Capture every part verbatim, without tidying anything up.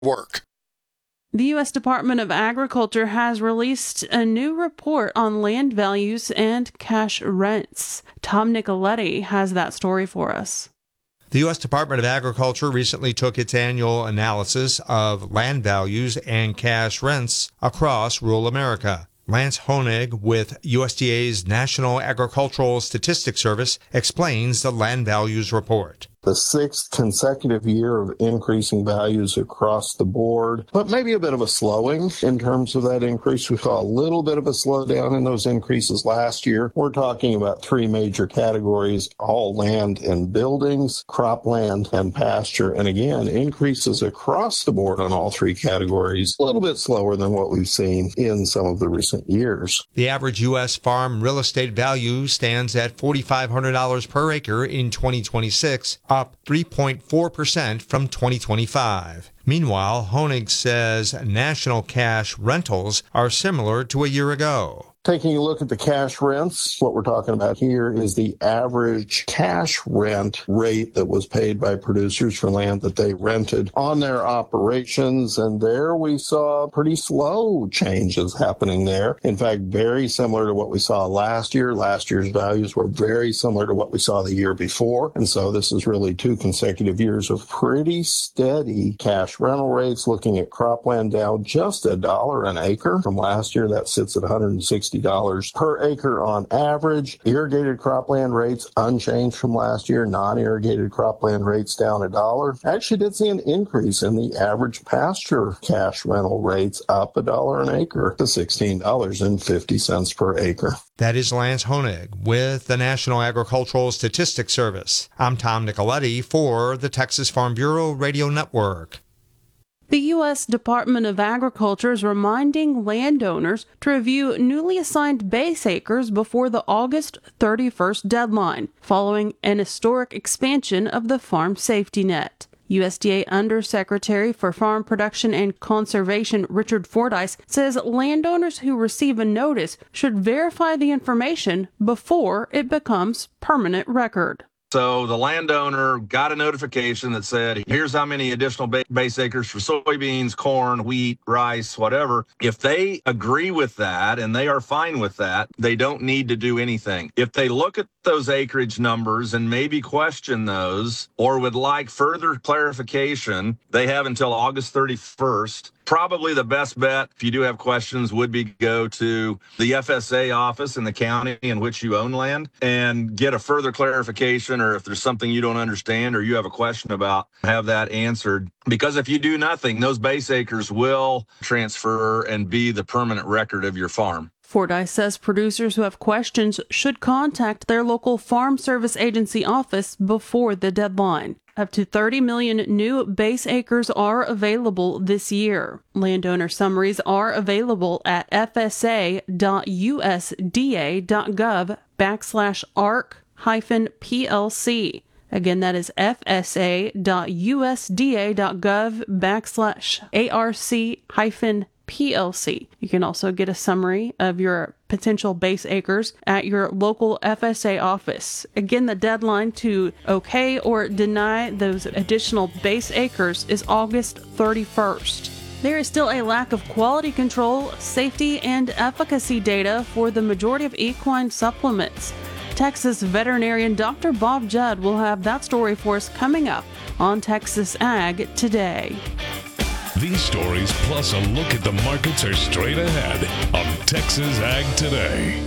work. The U S Department of Agriculture has released a new report on land values and cash rents. Tom Nicoletti has that story for us. The U S Department of Agriculture recently took its annual analysis of land values and cash rents across rural America. Lance Honig with U S D A's National Agricultural Statistics Service explains the land values report. The sixth consecutive year of increasing values across the board, but maybe a bit of a slowing in terms of that increase. We saw a little bit of a slowdown in those increases last year. We're talking about three major categories, all land and buildings, cropland, and pasture. And again, increases across the board on all three categories, a little bit slower than what we've seen in some of the recent years. The average U S farm real estate value stands at four thousand five hundred dollars per acre in twenty twenty-six, up three point four percent from twenty twenty-five. Meanwhile, Honig says national cash rentals are similar to a year ago. Taking a look at the cash rents, what we're talking about here is the average cash rent rate that was paid by producers for land that they rented on their operations. And there we saw pretty slow changes happening there. In fact, very similar to what we saw last year. Last year's values were very similar to what we saw the year before. And so this is really two consecutive years of pretty steady cash rental rates. Looking at cropland down just a dollar an acre from last year. That sits at one hundred sixty dollars per acre on average. Irrigated cropland rates unchanged from last year. Non-irrigated cropland rates down a dollar. Actually did see an increase in the average pasture cash rental rates, up a dollar an acre to sixteen dollars and fifty cents per acre. That is Lance Honig with the National Agricultural Statistics Service. I'm Tom Nicoletti for the Texas Farm Bureau Radio Network. The U S Department of Agriculture is reminding landowners to review newly assigned base acres before the August thirty-first deadline, following an historic expansion of the farm safety net. U S D A Undersecretary for Farm Production and Conservation Richard Fordyce says landowners who receive a notice should verify the information before it becomes permanent record. So the landowner got a notification that said, here's how many additional ba- base acres for soybeans, corn, wheat, rice, whatever. If they agree with that and they are fine with that, they don't need to do anything. If they look at those acreage numbers and maybe question those or would like further clarification, they have until August thirty-first. Probably the best bet, if you do have questions, would be go to the F S A office in the county in which you own land and get a further clarification, or if there's something you don't understand or you have a question about, have that answered. Because if you do nothing, those base acres will transfer and be the permanent record of your farm. Fordyce says producers who have questions should contact their local Farm Service Agency office before the deadline. Up to thirty million new base acres are available this year. Landowner summaries are available at fsa.usda.gov backslash ARC hyphen PLC. Again, that is fsa.usda.gov backslash ARC hyphen P L C. You can also get a summary of your potential base acres at your local F S A office. Again, the deadline to okay or deny those additional base acres is August thirty-first. There is still a lack of quality control, safety, and efficacy data for the majority of equine supplements. Texas veterinarian Doctor Bob Judd will have that story for us coming up on Texas Ag Today. These stories, plus a look at the markets, are straight ahead on Texas Ag Today.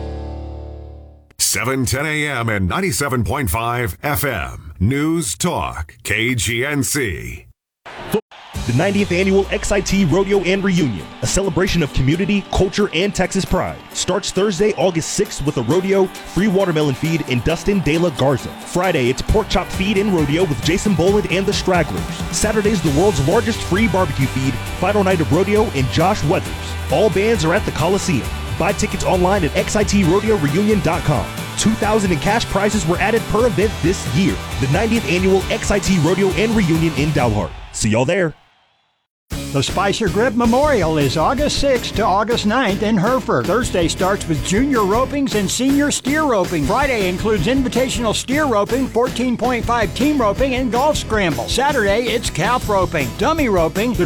seven ten a.m. and ninety-seven point five F M. News Talk, K G N C. The ninetieth Annual X I T Rodeo and Reunion, a celebration of community, culture, and Texas pride, starts Thursday, August sixth with a rodeo, free watermelon feed, and Dustin De La Garza. Friday, it's pork chop feed and rodeo with Jason Boland and the Stragglers. Saturday's the world's largest free barbecue feed, final night of rodeo, and Josh Weathers. All bands are at the Coliseum. Buy tickets online at x i t rodeo reunion dot com. two thousand dollars in cash prizes were added per event this year. The ninetieth Annual X I T Rodeo and Reunion in Dalhart. See y'all there. The Spicer Grip Memorial is August sixth to August ninth in Hereford. Thursday starts with junior ropings and senior steer roping. Friday includes invitational steer roping, fourteen point five team roping, and golf scramble. Saturday, it's calf roping, dummy roping, the